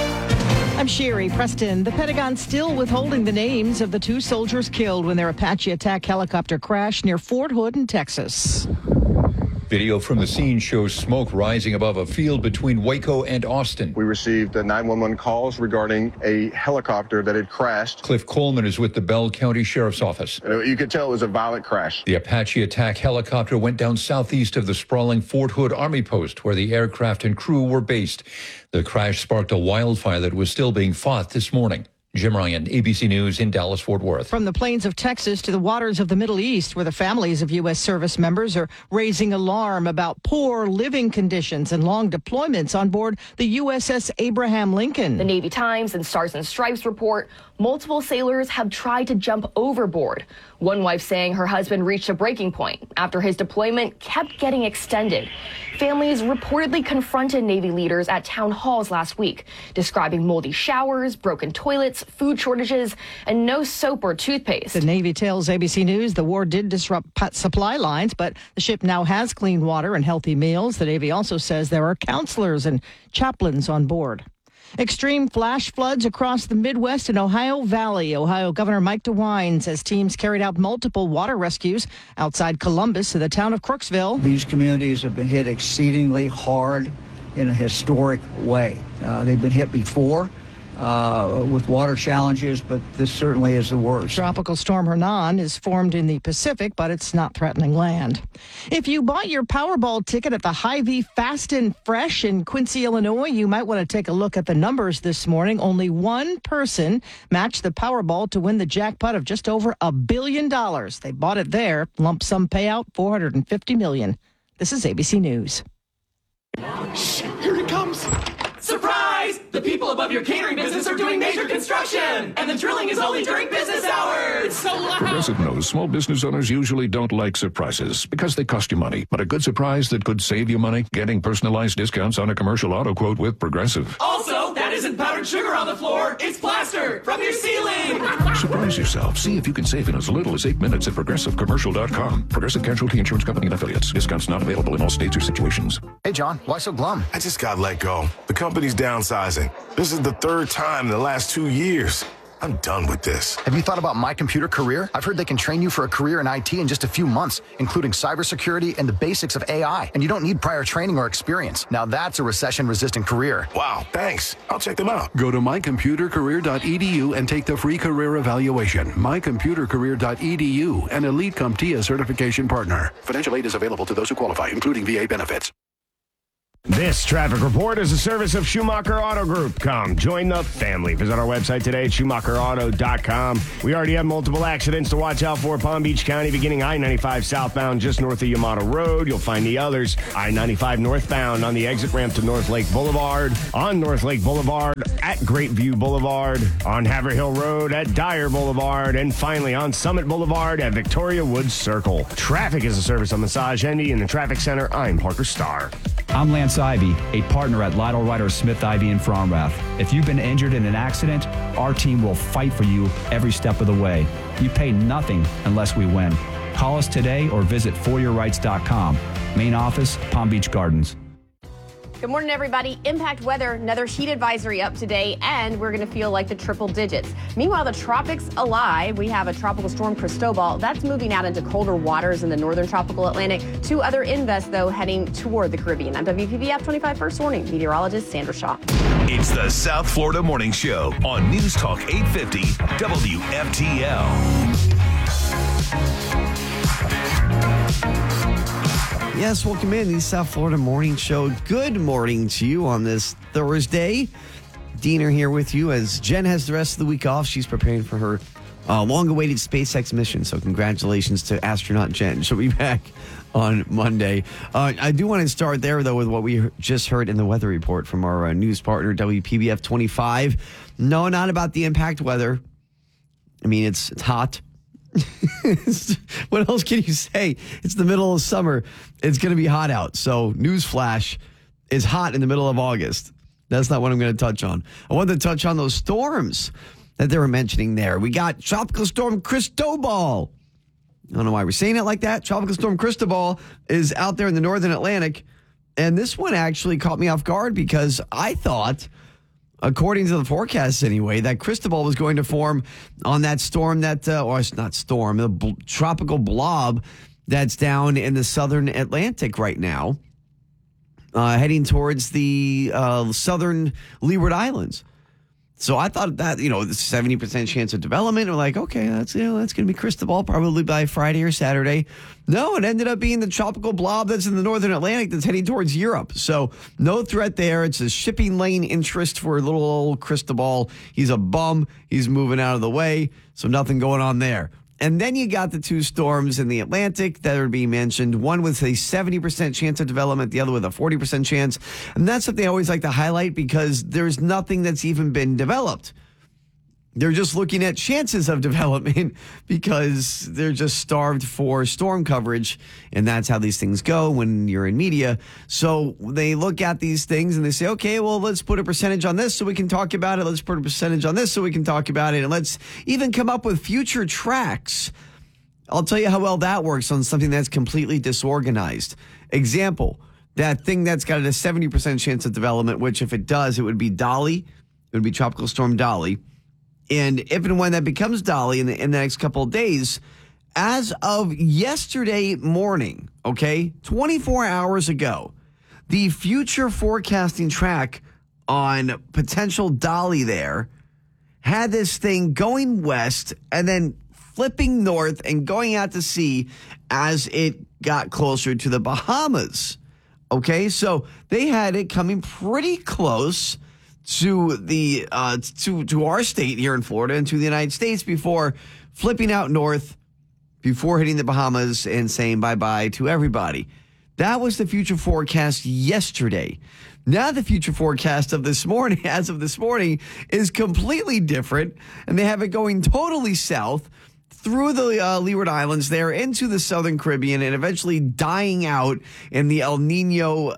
I'm Sherry Preston. The Pentagon still withholding the names of the two soldiers killed when their Apache attack helicopter crashed near Fort Hood in Texas. Video from the scene shows smoke rising above a field between Waco and Austin. We received 911 calls regarding a helicopter that had crashed. Cliff Coleman is with the Bell County Sheriff's Office. You could tell it was a violent crash. The Apache attack helicopter went down southeast of the sprawling Fort Hood Army Post, where the aircraft and crew were based. The crash sparked a wildfire that was still being fought this morning. Jim Ryan, ABC News in Dallas-Fort Worth. From the plains of Texas to the waters of the Middle East, where the families of U.S. service members are raising alarm about poor living conditions and long deployments on board the USS Abraham Lincoln. The Navy Times and Stars and Stripes report multiple sailors have tried to jump overboard. One wife saying her husband reached a breaking point after his deployment kept getting extended. Families reportedly confronted Navy leaders at town halls last week, describing moldy showers, broken toilets, food shortages, and no soap or toothpaste. The Navy tells ABC News the war did disrupt supply lines, but the ship now has clean water and healthy meals. The Navy also says there are counselors and chaplains on board. Extreme flash floods across the Midwest and Ohio Valley. Ohio Governor Mike DeWine says teams carried out multiple water rescues outside Columbus in the town of Crooksville. These communities have been hit exceedingly hard in a historic way. They've been hit before with water challenges, but this certainly is the worst. Tropical storm Hernan is formed in the Pacific, but it's not threatening land. If you bought your Powerball ticket at the Hy-Vee Fast and Fresh in Quincy, Illinois, you might want to take a look at the numbers this morning. Only one person matched the Powerball to win the jackpot of just over $1 billion. They bought it there. Lump sum payout, $450 million. This is ABC News. Shh, here it comes. Surprise! The people above your catering business are doing major construction, and the drilling is only during business hours. It's so loud. Progressive knows small business owners usually don't like surprises because they cost you money. But a good surprise that could save you money? Getting personalized discounts on a commercial auto quote with Progressive. Also, that That isn't powdered sugar on the floor. It's plaster from your ceiling. Surprise yourself. See if you can save in as little as 8 minutes at ProgressiveCommercial.com. Progressive Casualty Insurance Company and Affiliates. Discounts not available in all states or situations. Hey, John, why so glum? I just got let go. The company's downsizing. This is the third time in the last 2 years. I'm done with this. Have you thought about My Computer Career? I've heard they can train you for a career in IT in just a few months, including cybersecurity and the basics of AI. And you don't need prior training or experience. Now that's a recession-resistant career. Wow, thanks. I'll check them out. Go to mycomputercareer.edu and take the free career evaluation. Mycomputercareer.edu, an Elite CompTIA certification partner. Financial aid is available to those who qualify, including VA benefits. This traffic report is a service of Schumacher Auto Group. Come, join the family. Visit our website today at SchumacherAuto.com. We already have multiple accidents to watch out for. Palm Beach County, beginning I-95 southbound just north of Yamato Road. You'll find the others. I-95 northbound on the exit ramp to North Lake Boulevard. On North Lake Boulevard at Great View Boulevard. On Haverhill Road at Dyer Boulevard. And finally on Summit Boulevard at Victoria Woods Circle. Traffic is a service of Massage Envy in the Traffic Center. I'm Parker Starr. I'm Lance Ivy, a partner at Lytle Ryder Smith Ivy in Fromrath. If you've been injured in an accident, our team will fight for you every step of the way. You pay nothing unless we win. Call us today or visit foryourrights.com. Main office, Palm Beach Gardens. Good morning, everybody. Impact weather, another heat advisory up today, and we're going to feel like the triple digits. Meanwhile, the tropics alive. We have a tropical storm, Cristobal. That's moving out into colder waters in the northern tropical Atlantic. 2 other invests, though, heading toward the Caribbean. I'm WPBF 25 First Warning meteorologist Sandra Shaw. It's the South Florida Morning Show on News Talk 850 WFTL. Yes, welcome in the South Florida Morning Show. Good morning to you on this Thursday. Diener here with you as Jen has the rest of the week off. She's preparing for her long-awaited SpaceX mission, so congratulations to astronaut Jen. She'll be back on Monday. I do want to start there, though, with what we just heard in the weather report from our news partner, WPBF 25. No, not about the impact weather. I mean, it's hot. What else can you say? It's the middle of summer. It's going to be hot out. So, newsflash, it's hot in the middle of August. That's not what I'm going to touch on. I want to touch on those storms that they were mentioning there. We got Tropical Storm Cristobal. I don't know why we're saying it like that. Tropical Storm Cristobal is out there in the northern Atlantic. And this one actually caught me off guard because I thought, according to the forecast anyway, that Cristobal was going to form on that storm that, or it's not storm, the tropical blob that's down in the southern Atlantic right now, heading towards the southern Leeward Islands. So I thought that, the 70% chance of development. We're like, okay, that's going to be Cristobal probably by Friday or Saturday. No, it ended up being the tropical blob that's in the northern Atlantic that's heading towards Europe. So no threat there. It's a shipping lane interest for little old Cristobal. He's a bum. He's moving out of the way. So nothing going on there. And then you got the 2 storms in the Atlantic that are being mentioned. One with a 70% chance of development, the other with a 40% chance. And that's what they always like to highlight because there's nothing that's even been developed. They're just looking at chances of development because they're just starved for storm coverage. And that's how these things go when you're in media. So they look at these things and they say, okay, well, let's put a percentage on this so we can talk about it. Let's put a percentage on this so we can talk about it. And let's even come up with future tracks. I'll tell you how well that works on something that's completely disorganized. Example, that thing that's got a 70% chance of development, which if it does, it would be Dolly. It would be Tropical Storm Dolly. And if and when that becomes Dolly in the next couple of days, as of yesterday morning, 24 hours ago, the future forecasting track on potential Dolly there had this thing going west and then flipping north and going out to sea as it got closer to the Bahamas. So they had it coming pretty close to the to our state here in Florida and to the United States before flipping out north, before hitting the Bahamas and saying bye-bye to everybody. That was the future forecast yesterday. Now the future forecast of this morning, as of this morning, is completely different, and they have it going totally south through the Leeward Islands there into the southern Caribbean and eventually dying out in the El Nino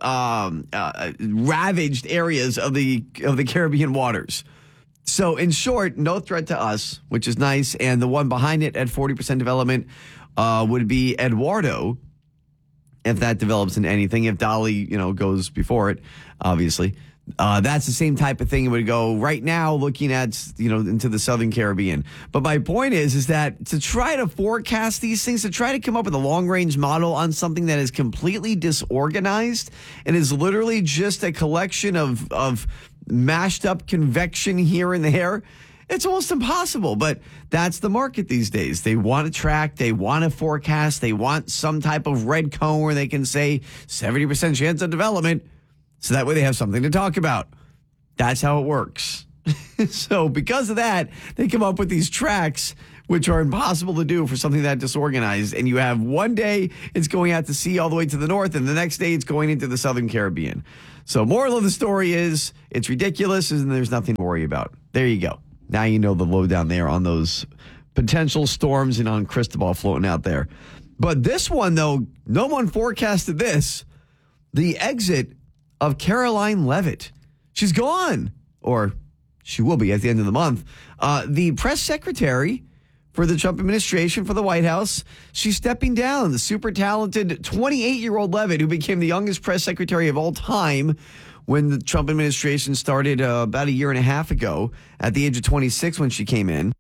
ravaged areas of the Caribbean waters. So in short, no threat to us, which is nice. And the one behind it at 40% development would be Eduardo, if that develops into anything. If Dolly, goes before it, obviously. That's the same type of thing. It would go right now looking at, into the Southern Caribbean. But my point is that to try to forecast these things, to try to come up with a long-range model on something that is completely disorganized and is literally just a collection of mashed up convection here and there, it's almost impossible. But that's the market these days. They want to track, they want to forecast, they want some type of red cone where they can say 70% chance of development. So that way they have something to talk about. That's how it works. So because of that, they come up with these tracks, which are impossible to do for something that disorganized. And you have one day it's going out to sea all the way to the north, and the next day it's going into the Southern Caribbean. So moral of the story is it's ridiculous and there's nothing to worry about. There you go. Now you know the lowdown there on those potential storms and on Cristobal floating out there. But this one, though, no one forecasted this. The exit of Caroline Leavitt. She's gone, or she will be at the end of the month. The press secretary for the Trump administration, for the White House, she's stepping down. The super talented 28-year-old Leavitt, who became the youngest press secretary of all time when the Trump administration started about a year and a half ago, at the age of 26 when she came in.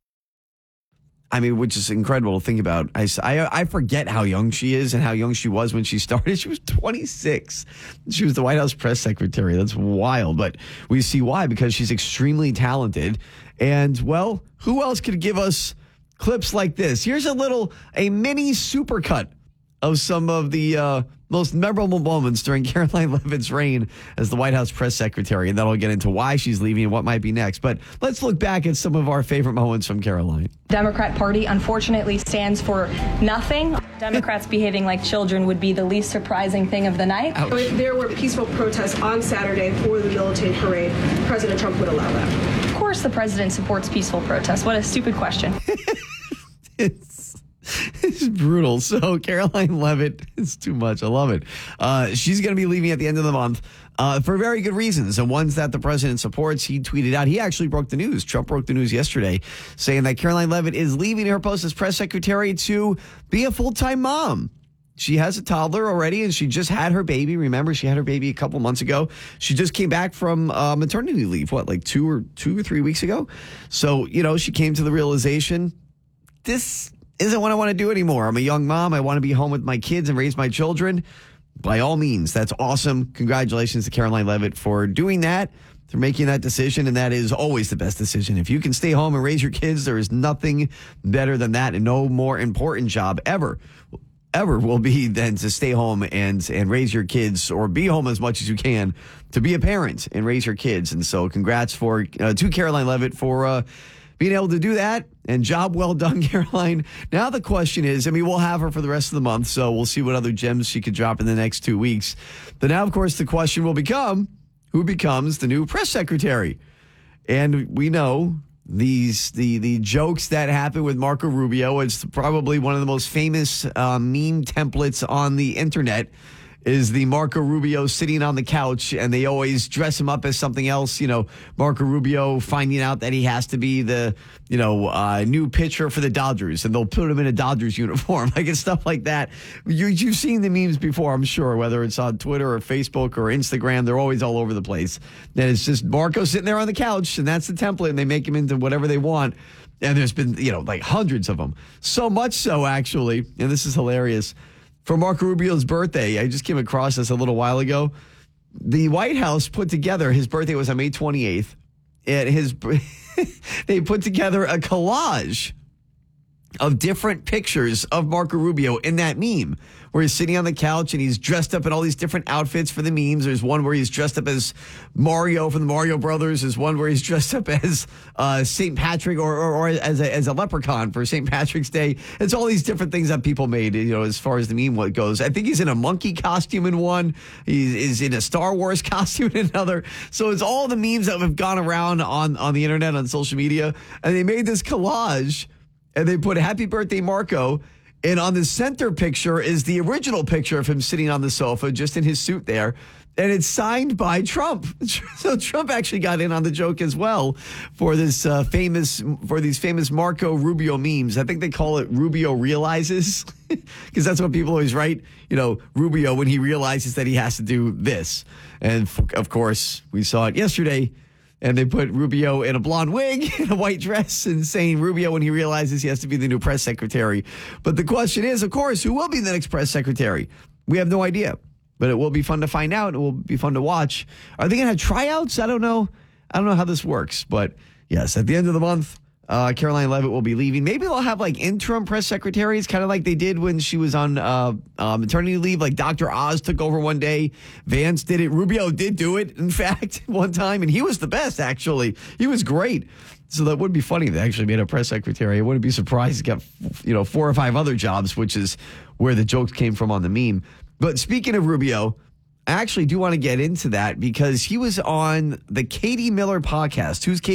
I mean, which is incredible to think about. I forget how young she is and how young she was when she started. She was 26. She was the White House press secretary. That's wild. But we see why, because she's extremely talented. And, well, who else could give us clips like this? Here's a mini supercut of some of the most memorable moments during Caroline Leavitt's reign as the White House press secretary. And then I'll get into why she's leaving and what might be next. But let's look back at some of our favorite moments from Caroline. Democrat Party, unfortunately, stands for nothing. Democrats behaving like children would be the least surprising thing of the night. Ouch. If there were peaceful protests on Saturday for the military parade, President Trump would allow that. Of course the president supports peaceful protests. What a stupid question. It's brutal. So Caroline Leavitt is too much. I love it. She's going to be leaving at the end of the month for very good reasons, and ones that the president supports. He tweeted out. He actually broke the news. Trump broke the news yesterday, saying that Caroline Leavitt is leaving her post as press secretary to be a full-time mom. She has a toddler already, and she just had her baby. Remember, she had her baby a couple months ago. She just came back from maternity leave, like two or 3 weeks ago? So, she came to the realization, this isn't what I want to do anymore. I'm a young mom. I want to be home with my kids and raise my children. By all means, that's awesome. Congratulations to Caroline Leavitt for doing that, for making that decision, and that is always the best decision. If you can stay home and raise your kids, there is nothing better than that, and no more important job ever will be than to stay home and raise your kids, or be home as much as you can to be a parent and raise your kids. And so congrats to Caroline Leavitt for being able to do that, and job well done, Caroline. Now the question is, we'll have her for the rest of the month, so we'll see what other gems she could drop in the next 2 weeks. But now, of course, the question will become, who becomes the new press secretary? And we know the jokes that happen with Marco Rubio. It's probably one of the most famous meme templates on the internet, is the Marco Rubio sitting on the couch, and they always dress him up as something else. Marco Rubio finding out that he has to be the, new pitcher for the Dodgers, and they'll put him in a Dodgers uniform. It's stuff like that. You've seen the memes before, I'm sure, whether it's on Twitter or Facebook or Instagram. They're always all over the place. And it's just Marco sitting there on the couch, and that's the template, and they make him into whatever they want. And there's been, hundreds of them. So much so, actually, and this is hilarious, for Marco Rubio's birthday, I just came across this a little while ago. The White House put together, his birthday was on May 28th, and they put together a collage of different pictures of Marco Rubio in that meme, where he's sitting on the couch and he's dressed up in all these different outfits for the memes. There's one where he's dressed up as Mario from the Mario Brothers. There's one where he's dressed up as St. Patrick or as a leprechaun for St. Patrick's Day. It's all these different things that people made, as far as the meme goes. I think he's in a monkey costume in one. He's in a Star Wars costume in another. So it's all the memes that have gone around on the internet, on social media. And they made this collage. and they put happy birthday, Marco. And on the center picture is the original picture of him sitting on the sofa, just in his suit there. And it's signed by Trump. So Trump actually got in on the joke as well for these famous Marco Rubio memes. I think they call it Rubio realizes, because that's what people always write. You know, Rubio when he realizes that he has to do this. And of course, we saw it yesterday. And they put Rubio in a blonde wig, in a white dress, and saying Rubio when he realizes he has to be the new press secretary. But the question is, of course, who will be the next press secretary? We have no idea. But it will be fun to find out. It will be fun to watch. Are they going to have tryouts? I don't know. I don't know how this works. But yes, at the end of the month, Caroline Leavitt will be leaving. Maybe they'll have like interim press secretaries, kind of like they did when she was on maternity leave. Like Dr. Oz took over one day. Vance did it. Rubio did do it, in fact, one time. And he was the best, actually. He was great. So that would be funny if they actually made a press secretary. I wouldn't be surprised to get 4 or 5 other jobs, which is where the jokes came from on the meme. But speaking of Rubio, I actually do want to get into that because he was on the Katie Miller podcast. Who's Katie